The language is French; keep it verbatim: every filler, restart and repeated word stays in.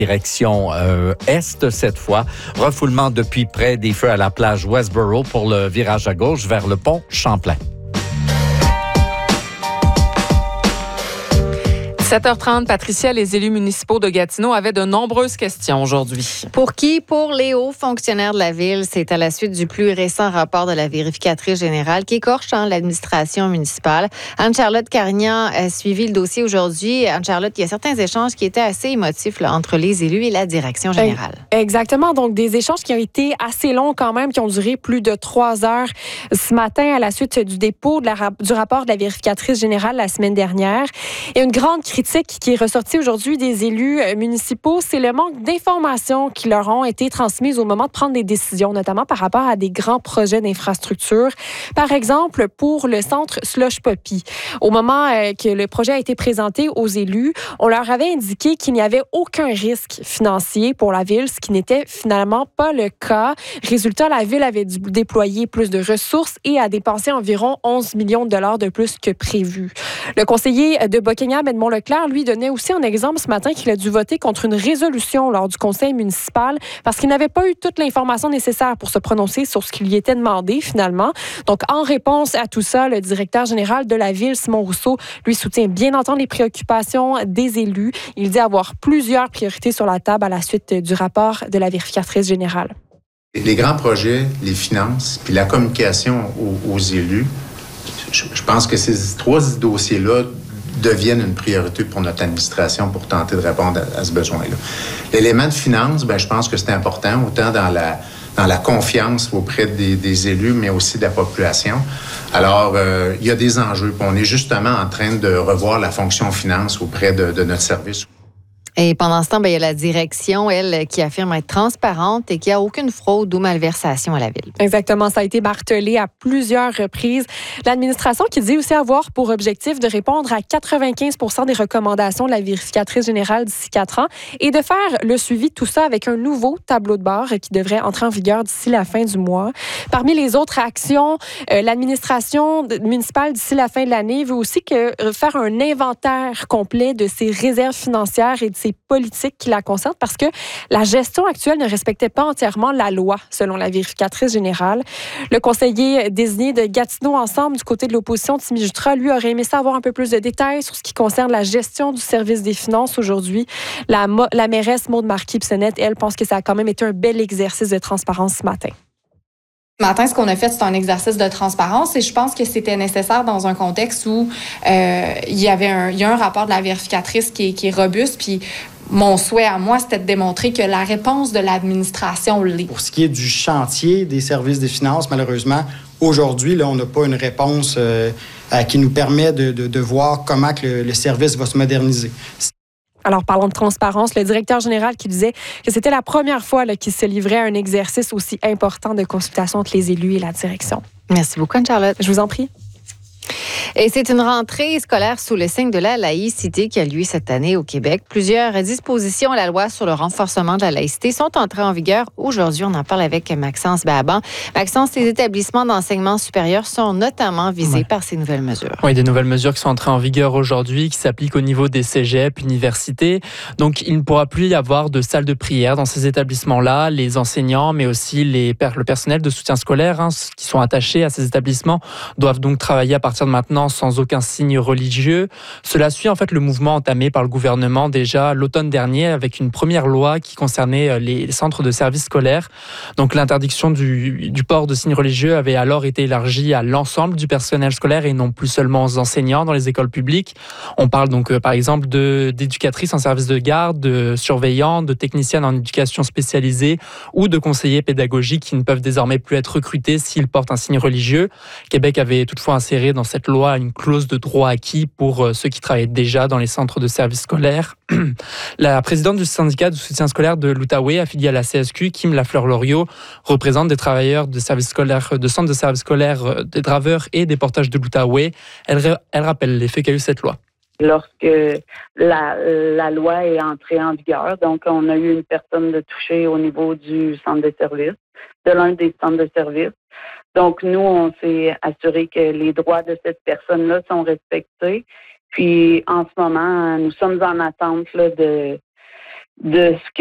Direction euh, est cette fois. Refoulement depuis près des feux à la plage Westboro pour le virage à gauche vers le pont Champlain. sept heures trente, Patricia, les élus municipaux de Gatineau avaient de nombreuses questions aujourd'hui. Pour qui? Pour les hauts fonctionnaires de la ville. C'est à la suite du plus récent rapport de la vérificatrice générale qui écorche hein, l'administration municipale. Anne-Charlotte Carignan a suivi le dossier aujourd'hui. Anne-Charlotte, il y a certains échanges qui étaient assez émotifs là, entre les élus et la direction générale. Exactement. Donc, des échanges qui ont été assez longs quand même, qui ont duré plus de trois heures ce matin à la suite du dépôt de la, du rapport de la vérificatrice générale la semaine dernière. Et une grande critique qui est ressortie aujourd'hui des élus municipaux, c'est le manque d'informations qui leur ont été transmises au moment de prendre des décisions, notamment par rapport à des grands projets d'infrastructure. Par exemple, pour le centre Slush Poppy. Au moment que le projet a été présenté aux élus, on leur avait indiqué qu'il n'y avait aucun risque financier pour la ville, ce qui n'était finalement pas le cas. Résultat, la ville avait dû déployer plus de ressources et a dépensé environ onze millions de dollars de plus que prévu. Le conseiller de Buckingham, Edmond Leclerc, lui, donnait aussi un exemple ce matin qu'il a dû voter contre une résolution lors du conseil municipal parce qu'il n'avait pas eu toute l'information nécessaire pour se prononcer sur ce qui lui était demandé, finalement. Donc, en réponse à tout ça, le directeur général de la ville, Simon Rousseau, lui soutient bien entendu les préoccupations des élus. Il dit avoir plusieurs priorités sur la table à la suite du rapport de la vérificatrice générale. Les grands projets, les finances, puis la communication aux, aux élus, je, je pense que ces trois dossiers-là deviennent une priorité pour notre administration pour tenter de répondre à, à ce besoin-là. L'élément de finance, ben, je pense que c'est important, autant dans la, dans la confiance auprès des, des élus, mais aussi de la population. Alors, euh, il y a des enjeux. On est justement en train de revoir la fonction finance auprès de, de notre service. Et pendant ce temps, ben, il y a la direction, elle, qui affirme être transparente et qu'il n'y a aucune fraude ou malversation à la ville. Exactement, ça a été martelé à plusieurs reprises. L'administration qui dit aussi avoir pour objectif de répondre à quatre-vingt-quinze pour cent des recommandations de la vérificatrice générale d'ici quatre ans et de faire le suivi de tout ça avec un nouveau tableau de bord qui devrait entrer en vigueur d'ici la fin du mois. Parmi les autres actions, euh, l'administration municipale d'ici la fin de l'année veut aussi que, euh, faire un inventaire complet de ses réserves financières et de ses politiques qui la concernent parce que la gestion actuelle ne respectait pas entièrement la loi, selon la vérificatrice générale. Le conseiller désigné de Gatineau Ensemble du côté de l'opposition, Timmy Jutra, lui aurait aimé savoir un peu plus de détails sur ce qui concerne la gestion du service des finances aujourd'hui. La, la mairesse Maude Marquis-Bissonnette, elle, pense que ça a quand même été un bel exercice de transparence ce matin. Ce matin, ce qu'on a fait, c'est un exercice de transparence et je pense que c'était nécessaire dans un contexte où euh, il y avait un, il y a un rapport de la vérificatrice qui est, qui est robuste. Puis mon souhait à moi, c'était de démontrer que la réponse de l'administration l'est. Pour ce qui est du chantier des services des finances, malheureusement, aujourd'hui, là, on n'a pas une réponse euh, euh, qui nous permet de, de, de voir comment que le, le service va se moderniser. Alors, parlons de transparence, le directeur général qui disait que c'était la première fois là, qu'il se livrait à un exercice aussi important de consultation entre les élus et la direction. Merci beaucoup, Anne-Charlotte. Je vous en prie. Et c'est une rentrée scolaire sous le signe de la laïcité qui a lieu cette année au Québec. Plusieurs dispositions à la loi sur le renforcement de la laïcité sont entrées en vigueur aujourd'hui. On en parle avec Maxence Baban. Maxence, les établissements d'enseignement supérieur sont notamment visés ouais. par ces nouvelles mesures. Oui, des nouvelles mesures qui sont entrées en vigueur aujourd'hui, qui s'appliquent au niveau des cégeps, universités. Donc, il ne pourra plus y avoir de salle de prière dans ces établissements-là. Les enseignants, mais aussi les, le personnel de soutien scolaire hein, qui sont attachés à ces établissements doivent donc travailler à partir de maintenant sans aucun signe religieux. Cela suit en fait le mouvement entamé par le gouvernement déjà l'automne dernier avec une première loi qui concernait les centres de services scolaires. Donc l'interdiction du, du port de signes religieux avait alors été élargie à l'ensemble du personnel scolaire et non plus seulement aux enseignants dans les écoles publiques. On parle donc euh, par exemple de, d'éducatrices en service de garde, de surveillants, de techniciennes en éducation spécialisée ou de conseillers pédagogiques qui ne peuvent désormais plus être recrutés s'ils portent un signe religieux. Québec avait toutefois inséré dans cette loi une clause de droit acquis pour ceux qui travaillent déjà dans les centres de services scolaires. La présidente du syndicat de soutien scolaire de l'Outaouais, affiliée à la C S Q, Kim Lafleur-Loriot, représente des travailleurs de services scolaires, de centres de services scolaires, des draveurs et des portages de l'Outaouais. Elle, elle rappelle l'effet qu'a eu cette loi. Lorsque la, la loi est entrée en vigueur, donc on a eu une personne de touchée au niveau du centre de service, de l'un des centres de service. Donc, nous, on s'est assuré que les droits de cette personne-là sont respectés. Puis, en ce moment, nous sommes en attente là, de, de ce